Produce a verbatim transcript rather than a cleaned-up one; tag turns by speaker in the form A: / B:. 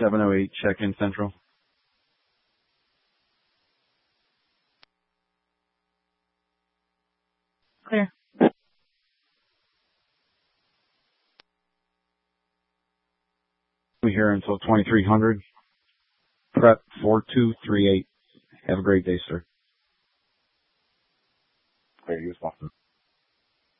A: seven oh eight, check-in Central.
B: Clear.
A: We're here until twenty-three hundred. Prep four two three eight. Have a great day, sir. Clear, you as well.